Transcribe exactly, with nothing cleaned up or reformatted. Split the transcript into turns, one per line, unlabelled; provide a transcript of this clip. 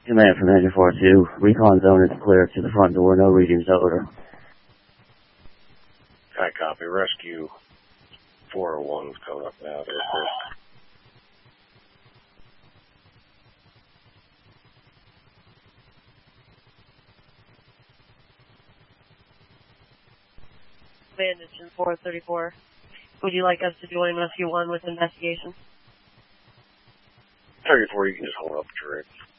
Command from Engine four two. Recon zone is clear to the front door. No readings over.
I copy. Rescue four oh one's coming up now. There,
Command Engine four thirty-four. Would you like us to join Rescue one with investigation?
thirty-four, you can just hold up the rig.